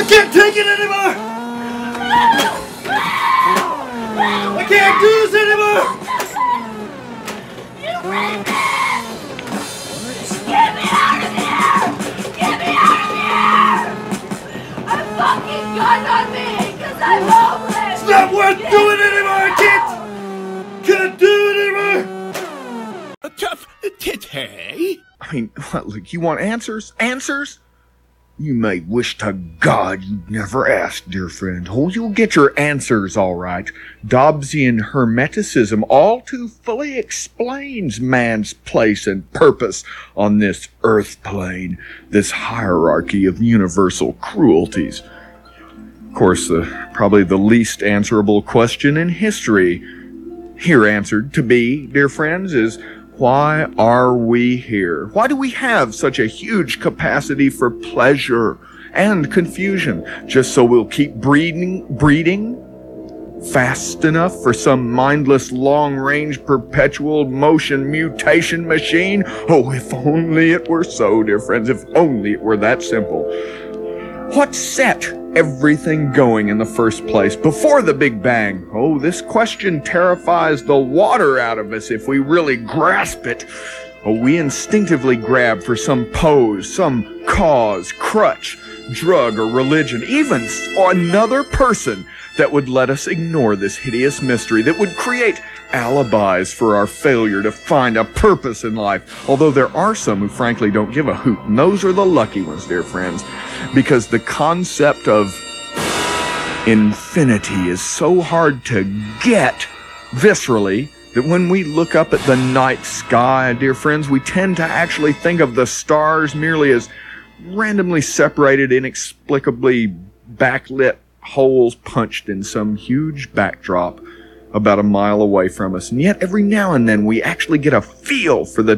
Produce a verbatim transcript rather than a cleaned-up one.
can't take it anymore! I can't do this anymore! You rapist! Get me out of here! Get me out of here! I'm fucking gun on me because I'm homeless! It's not worth Get doing anymore! I can't! Can't do it anymore! A tough titty. I mean, what, look, you want answers? Answers? You may wish to God you'd never asked, dear friend. Oh, you'll get your answers, all right. Dobbsian Hermeticism all too fully explains man's place and purpose on this earth plane, this hierarchy of universal cruelties. Of course, the, probably the least answerable question in history, here answered to be, dear friends, is why are we here? Why do we have such a huge capacity for pleasure and confusion? Just so we'll keep breeding, breeding fast enough for some mindless long-range perpetual motion mutation machine? Oh, if only it were so, dear friends, if only it were that simple. What set everything going in the first place before the Big Bang? Oh, this question terrifies the water out of us if we really grasp it. Oh, we instinctively grab for some pose, some cause, crutch, drug, or religion, even another person that would let us ignore this hideous mystery, that would create alibis for our failure to find a purpose in life. Although there are some who frankly don't give a hoot, and those are the lucky ones, dear friends, because the concept of infinity is so hard to get viscerally that when we look up at the night sky, dear friends, we tend to actually think of the stars merely as randomly separated, inexplicably backlit holes punched in some huge backdrop about a mile away from us. And yet every now and then we actually get a feel for the